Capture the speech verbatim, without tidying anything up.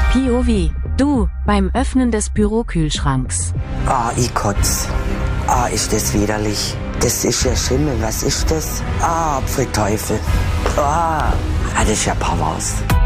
P O V. Du, beim Öffnen des Bürokühlschranks. Ah, ich kotz. Ah, ist das widerlich. Das ist ja Schimmel. Was ist das? Ah, Apfelteufel. Ah, ah das ist ja pervers.